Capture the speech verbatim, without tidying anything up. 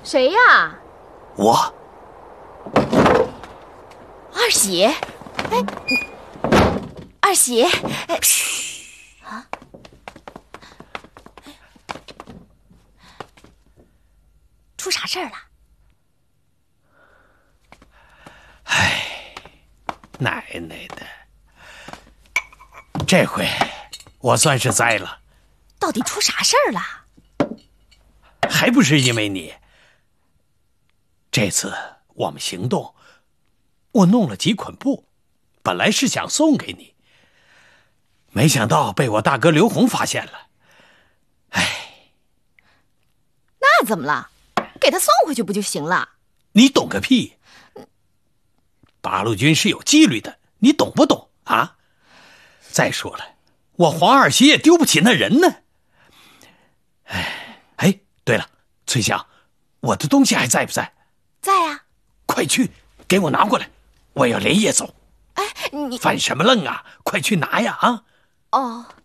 谁呀？ 我。 二喜，哎，二喜，哎，啊，出啥事儿了？ 哎，奶奶的，这回我算是栽了。 到底出啥事儿了？ 还不是因为你。这次我们行动，我弄了几捆布，本来是想送给你，没想到被我大哥刘洪发现了。哎， 那怎么了？给他送回去不就行了？ 你懂个屁！八路军是有纪律的，你懂不懂啊？再说了，我黄二喜也丢不起那人呢。哎，哎，对了，崔香，我的东西还在不在？ 在呀。 快去给我拿过来，我要连夜走。 哎，你犯什么愣啊？快去拿呀！啊！ 哦。